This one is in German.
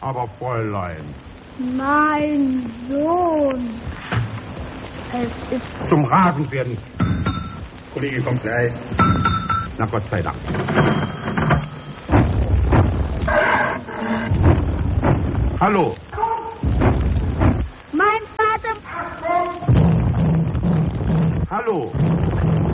aber, Fräulein. Mein Sohn. Es ist... Zum Rasenwerden. Kollege kommt gleich. Na Gott sei Dank. Hallo.